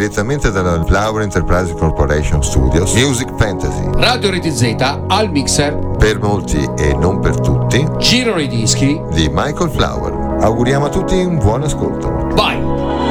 direttamente dalla Flower Enterprise Corporation Studios, Music Fantasy. Radio Reti Z al mixer, per molti e non per tutti, girano i dischi di Michael Flower. Auguriamo a tutti un buon ascolto. Vai!